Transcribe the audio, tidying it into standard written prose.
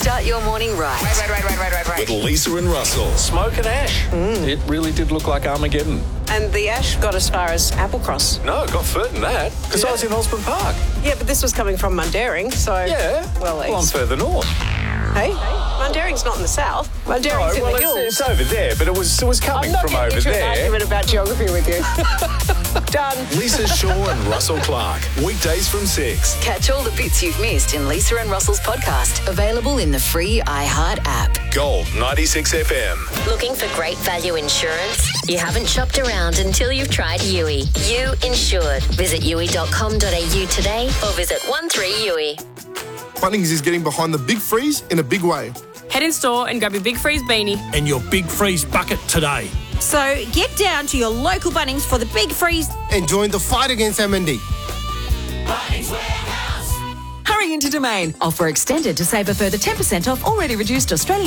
Start your morning right. Right. With Lisa and Russell. Smoke and ash. It really did look like Armageddon. And the ash got as far as Applecross. No, it got further than that, because I was in Osborne Park. Yeah, but this was coming from Mundaring, so... Yeah. Well, I'm further north. Hey, Mundaring's not in the south. Mundaring's in the hills. It's over there, but it was coming from over I'm not getting into an there. argument about geography with you. Done. Lisa Shaw and Russell Clark. Weekdays from 6. Catch all the bits you've missed in Lisa and Russell's podcast. Available in the free iHeart app. Gold 96 FM. Looking for great value insurance? You haven't shopped around until you've tried Yui. You Insured. Visit yui.com.au today or visit 13Yui. Bunnings is getting behind the Big Freeze in a big way. Head in store and grab your Big Freeze beanie. And your Big Freeze bucket today. So get down to your local Bunnings for the Big Freeze. And join the fight against MND. Hurry into Domain. Offer extended to save a further 10% off already reduced Australian